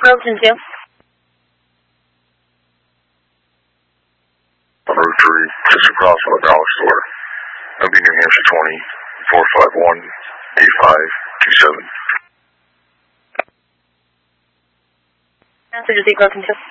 Groveton 2. On Route 3, just across from the dollar store. That'll be New Hampshire 20-451-8527. Message is Groveton 2.